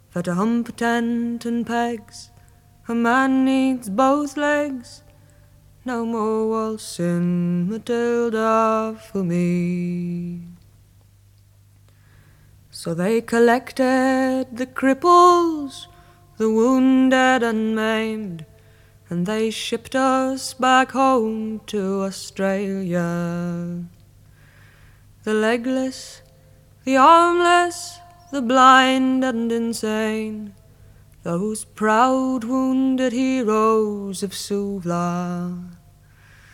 For to hump a tent and pegs, a man needs both legs. No more waltzing Matilda for me. So they collected the cripples, the wounded and maimed, and they shipped us back home to Australia. The legless, the armless, the blind and insane, those proud wounded heroes of Suvla.